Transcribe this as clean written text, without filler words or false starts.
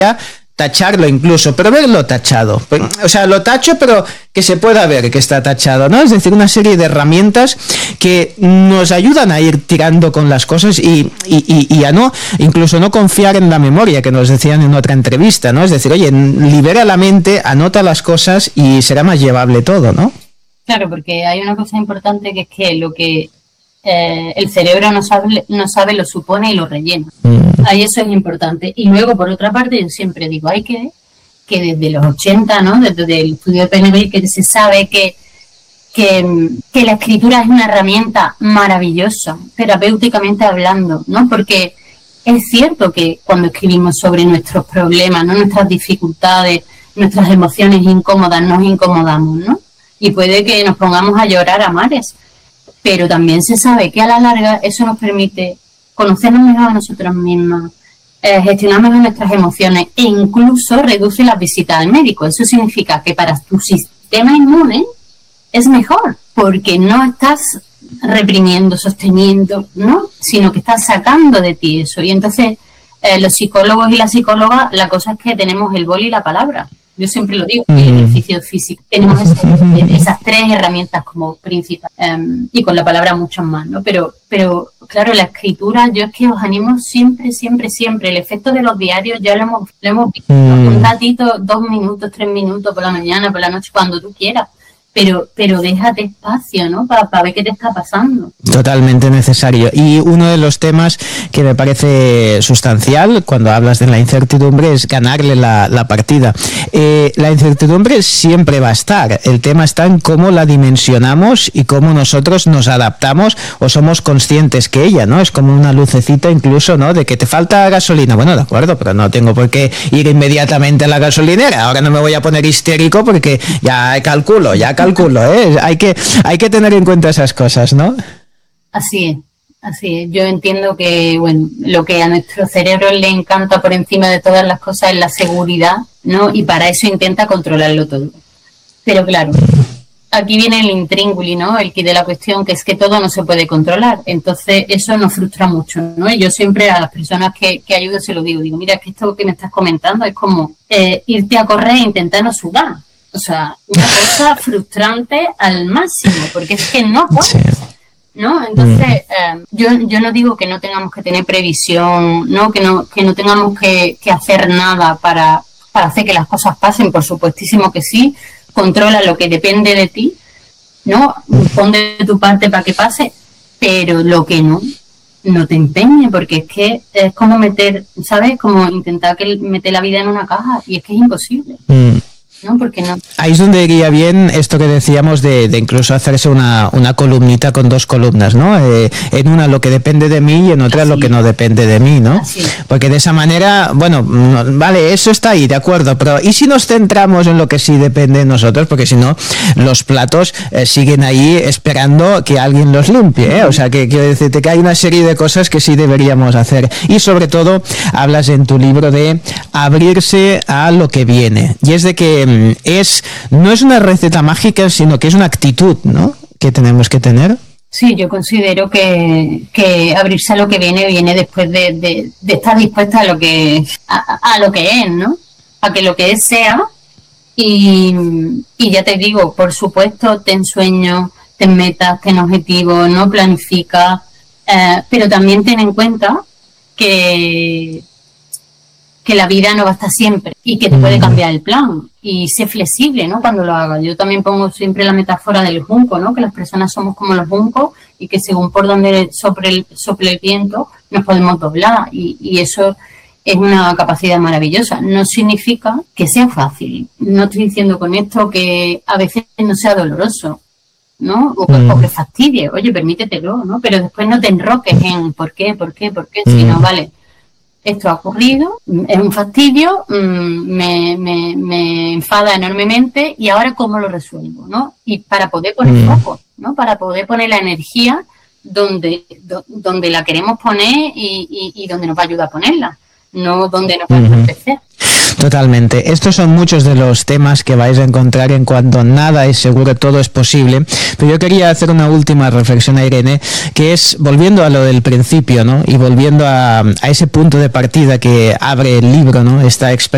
tacharlo incluso, pero verlo tachado. O sea, lo tacho, pero que se pueda ver que está tachado, ¿no? Es decir, una serie de herramientas que nos ayudan a ir tirando con las cosas y a no, incluso no confiar en la memoria, que nos decían en otra entrevista, ¿no? Es decir, oye, libera la mente, anota las cosas y será más llevable todo, ¿no? Claro, porque hay una cosa importante que es que lo que el cerebro no sabe, lo supone y lo rellena. Ahí eso es importante. Y luego, por otra parte, yo siempre digo, hay que desde los 80, ¿no? Desde el estudio de PNL, que se sabe que la escritura es una herramienta maravillosa, terapéuticamente hablando, ¿no? Porque es cierto que cuando escribimos sobre nuestros problemas, ¿no? Nuestras dificultades, nuestras emociones incómodas, nos incomodamos, ¿no? Y puede que nos pongamos a llorar a mares. Pero también se sabe que a la larga eso nos permite conocernos mejor a nosotros mismos, gestionar mejor nuestras emociones e incluso reduce las visitas al médico. Eso significa que para tu sistema inmune es mejor, porque no estás reprimiendo, sosteniendo, ¿no? Sino que estás sacando de ti eso. Y entonces los psicólogos y las psicólogas, la cosa es que tenemos el boli y la palabra. Yo siempre lo digo, el ejercicio físico. Tenemos esas tres herramientas como principales y con la palabra muchas más, ¿no? Pero claro, la escritura, yo es que os animo siempre. El efecto de los diarios ya lo hemos visto. Un ratito, 2 minutos, 3 minutos por la mañana, por la noche, cuando tú quieras. Pero déjate espacio, ¿no? Para ver qué te está pasando. Totalmente necesario. Y uno de los temas que me parece sustancial cuando hablas de la incertidumbre es ganarle la partida. La incertidumbre siempre va a estar. El tema está en cómo la dimensionamos y cómo nosotros nos adaptamos o somos conscientes que ella, ¿no? Es como una lucecita incluso, ¿no? De que te falta gasolina. Bueno, de acuerdo, pero no tengo por qué ir inmediatamente a la gasolinera. Ahora no me voy a poner histérico porque ya calculo, ¿eh? Hay que tener en cuenta esas cosas, ¿no? Así es. Yo entiendo que, bueno, lo que a nuestro cerebro le encanta por encima de todas las cosas es la seguridad, ¿no? Y para eso intenta controlarlo todo. Pero claro, aquí viene el intríngulis, ¿no? El quid de la cuestión, que es que todo no se puede controlar. Entonces, eso nos frustra mucho, ¿no? Y yo siempre a las personas que ayudo se lo digo, mira, es que esto que me estás comentando es como irte a correr e intentar no sudar. O sea, una cosa frustrante al máximo, porque es que no puedes, ¿no? Entonces, yo no digo que no tengamos que tener previsión, ¿no? Que no tengamos que hacer nada para hacer que las cosas pasen, por supuestísimo que sí. Controla lo que depende de ti, ¿no? Pon de tu parte para que pase, pero lo que no te empeñes, porque es que es como meter, ¿sabes? Como intentar meter la vida en una caja, y es que es imposible. ¿No? Porque no. Ahí es donde iría bien esto que decíamos de incluso hacerse una columnita con 2 columnas, ¿no? En una lo que depende de mí y en otra lo que no depende de mí, ¿no? Porque de esa manera, bueno, vale, eso está ahí, de acuerdo, pero ¿y si nos centramos en lo que sí depende de nosotros? Porque si no, los platos siguen ahí esperando que alguien los limpie, ¿eh? O sea, que quiero decirte que hay una serie de cosas que sí deberíamos hacer. Y sobre todo, hablas en tu libro de abrirse a lo que viene. Y es de que no es una receta mágica, sino que es una actitud, ¿no?, que tenemos que tener. Sí, yo considero que abrirse a lo que viene después de estar dispuesta a lo que es, ¿no? A que lo que es sea. Y ya te digo, por supuesto, ten sueños, ten metas, ten objetivos, no planifica, pero también ten en cuenta que la vida no va a estar siempre y que te puede cambiar el plan, y sé flexible, ¿no?, cuando lo hagas. Yo también pongo siempre la metáfora del junco, ¿no?, que las personas somos como los juncos y que según por donde sople el viento nos podemos doblar, y eso es una capacidad maravillosa. No significa que sea fácil, no estoy diciendo con esto que a veces no sea doloroso, ¿no? O que fastidie, oye, permítetelo, ¿no? Pero después no te enroques en ¿por qué? Sino, vale, esto ha ocurrido, es un fastidio, me enfada enormemente, y ahora ¿cómo lo resuelvo?, ¿no? Y para poder poner foco, ¿no? Para poder poner la energía donde la queremos poner y donde nos va a ayudar a ponerla, no donde nos va a entorpecer. Totalmente. Estos son muchos de los temas que vais a encontrar en cuanto nada es seguro, todo es posible. Pero yo quería hacer una última reflexión a Irene, que es volviendo a lo del principio, ¿no? Y volviendo a ese punto de partida que abre el libro, ¿no? Esta experiencia